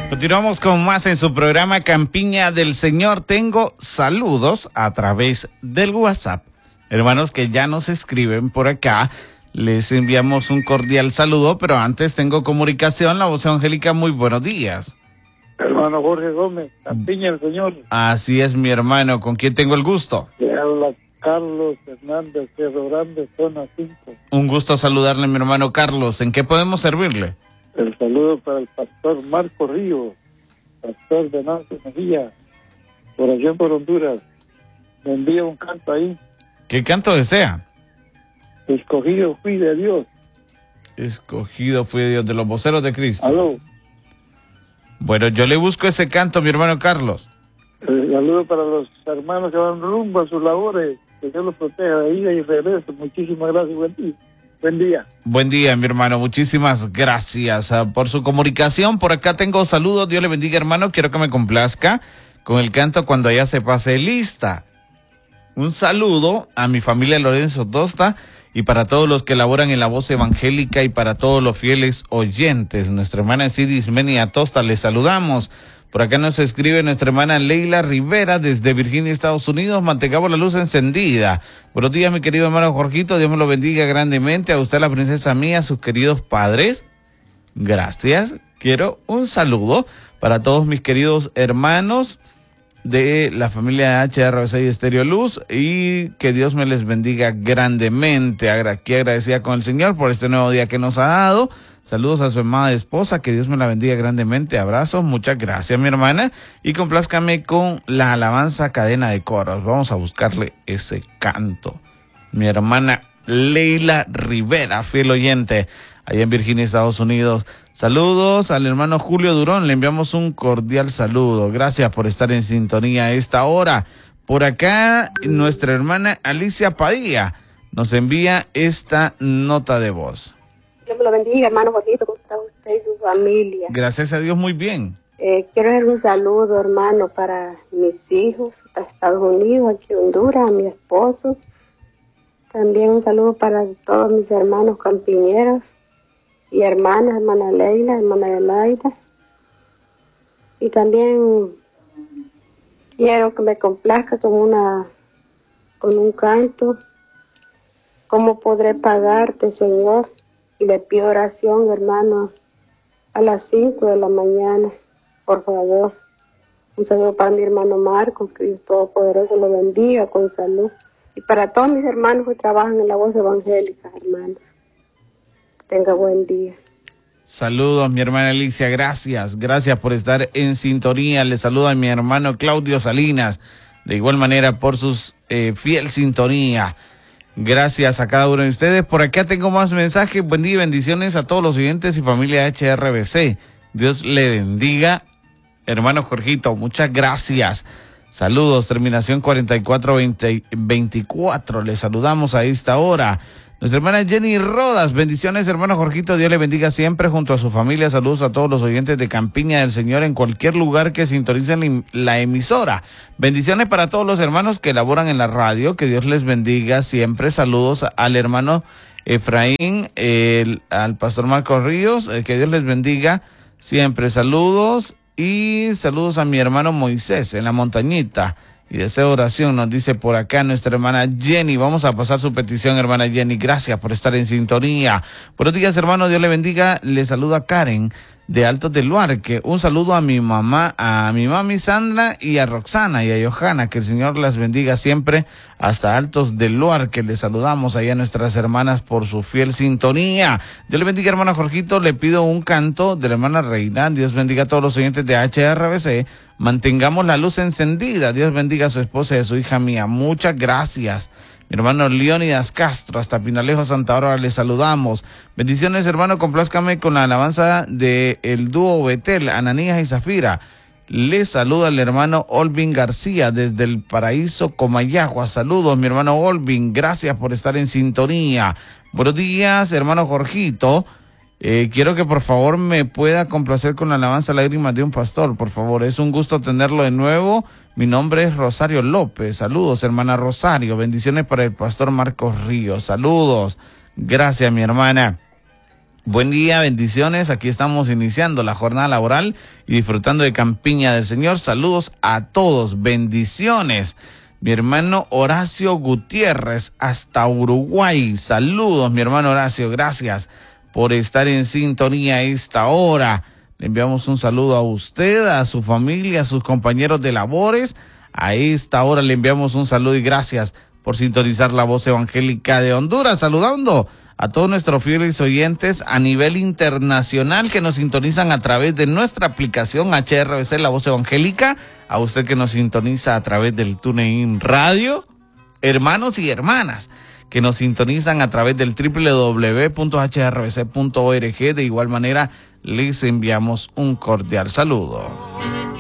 Continuamos con más en su programa Campiña del Señor. Tengo saludos a través del WhatsApp. Hermanos que ya nos escriben por acá, les enviamos un cordial saludo, pero antes tengo comunicación. La voz evangélica, muy buenos días. Hermano Jorge Gómez, Campiña del Señor. Así es, mi hermano. ¿Con quién tengo el gusto? Le habla Carlos Hernández, Cerro Grande, zona 5. Un gusto saludarle, mi hermano Carlos. ¿En qué podemos servirle? El saludo para el pastor Marco Río, pastor de Nancy Mejía, oración por Honduras. Me envía un canto ahí. ¿Qué canto desea? Escogido fui de Dios. Escogido fui de Dios, de los voceros de Cristo. Aló. Bueno, yo le busco ese canto, mi hermano Carlos. Saludo para los hermanos que van rumbo a sus labores. Que Dios los proteja de ida y regreso. Muchísimas gracias. Buen día. Buen día. Buen día, mi hermano. Muchísimas gracias por su comunicación. Por acá tengo saludos. Dios le bendiga, hermano. Quiero que me complazca con el canto Cuando ya se pase lista. Un saludo a mi familia Lorenzo Tosta y para todos los que laboran en la voz evangélica y para todos los fieles oyentes. Nuestra hermana Cidis Menia Tosta, les saludamos. Por acá nos escribe nuestra hermana Leila Rivera desde Virginia, Estados Unidos. Mantengamos la luz encendida. Buenos días, mi querido hermano Jorgito. Dios me lo bendiga grandemente. A usted, la princesa mía, a sus queridos padres. Gracias. Quiero un saludo para todos mis queridos hermanos de la familia HRC y Estéreo Luz y que Dios me les bendiga grandemente. Aquí agradecida con el Señor por este nuevo día que nos ha dado. Saludos a su amada esposa, que Dios me la bendiga grandemente. Abrazos, muchas gracias, mi hermana. Y complázcame con la alabanza Cadena de Coros. Vamos a buscarle ese canto. Mi hermana Leila Rivera, fiel oyente, allá en Virginia, Estados Unidos. Saludos al hermano Julio Durón, le enviamos un cordial saludo. Gracias por estar en sintonía a esta hora. Por acá, nuestra hermana Alicia Padilla nos envía esta nota de voz. Dios me lo bendiga, hermano Jorgito, ¿cómo está usted y su familia? Gracias a Dios, muy bien. Quiero hacer un saludo, hermano, para mis hijos, a Estados Unidos, aquí en Honduras, a mi esposo. También un saludo para todos mis hermanos campiñeros y hermanas, hermana Leila, hermana Adelaida. Y también quiero que me complazca con un canto. ¿Cómo podré pagarte, Señor? Y le pido oración, hermano, a las 5 de la mañana, por favor. Un saludo para mi hermano Marcos, que Dios Todopoderoso lo bendiga con salud. Y para todos mis hermanos que trabajan en la voz evangélica, hermanos. Tenga buen día. Saludos, mi hermana Alicia, gracias por estar en sintonía. Le saludo a mi hermano Claudio Salinas, de igual manera por sus fiel sintonía. Gracias a cada uno de ustedes. Por acá tengo más mensajes. Buen día y bendiciones a todos los oyentes y familia HRBC. Dios le bendiga, hermano Jorgito. Muchas gracias. Saludos, terminación 4424. Les saludamos a esta hora. Nuestra hermana Jenny Rodas, bendiciones, hermano Jorgito, Dios le bendiga siempre junto a su familia. Saludos a todos los oyentes de Campiña del Señor en cualquier lugar que sintonicen la emisora. Bendiciones para todos los hermanos que laboran en la radio, que Dios les bendiga siempre. Saludos al hermano Efraín, al pastor Marcos Ríos, que Dios les bendiga siempre. Saludos y saludos a mi hermano Moisés en la montañita. Y deseo oración, nos dice por acá nuestra hermana Jenny. Vamos a pasar su petición, hermana Jenny. Gracias por estar en sintonía. Buenos días, hermano. Dios le bendiga. Le saluda Karen de Altos del Luarque. Un saludo a mi mamá, a mi mami Sandra y a Roxana y a Johanna. Que el Señor las bendiga siempre hasta Altos del Luarque. Les saludamos ahí a nuestras hermanas por su fiel sintonía. Dios le bendiga, hermano Jorgito. Le pido un canto de la hermana Reina. Dios bendiga a todos los oyentes de HRBC. Mantengamos la luz encendida. Dios bendiga a su esposa y a su hija mía. Muchas gracias. Mi hermano Leónidas Castro, hasta Pinalejo, Santa Aurora, les saludamos. Bendiciones, hermano, complázcame con la alabanza de el dúo Betel, Ananías y Zafira. Les saluda el hermano Olvin García desde el Paraíso, Comayagua. Saludos, mi hermano Olvin, gracias por estar en sintonía. Buenos días, hermano Jorgito. Quiero que por favor me pueda complacer con la alabanza Lágrimas de un Pastor, por favor. Es un gusto tenerlo de nuevo. Mi nombre es Rosario López. Saludos, hermana Rosario. Bendiciones para el pastor Marcos Ríos. Saludos. Gracias, mi hermana. Buen día, bendiciones. Aquí estamos iniciando la jornada laboral y disfrutando de Campiña del Señor. Saludos a todos, bendiciones. Mi hermano Horacio Gutiérrez hasta Uruguay. Saludos, mi hermano Horacio. Gracias por estar en sintonía a esta hora. Le enviamos un saludo a usted, a su familia, a sus compañeros de labores. A esta hora le enviamos un saludo y gracias por sintonizar la voz evangélica de Honduras. Saludando a todos nuestros fieles oyentes a nivel internacional que nos sintonizan a través de nuestra aplicación HRBC, la voz evangélica, a usted que nos sintoniza a través del TuneIn Radio, hermanos y hermanas que nos sintonizan a través del www.hrbc.org. De igual manera, les enviamos un cordial saludo.